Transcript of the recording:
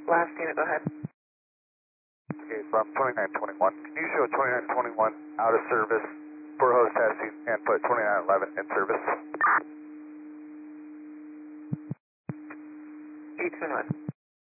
Last unit, go ahead. Okay, from 2921. Can you show 2921 out of service for hose testing and put 2911 in service? 821.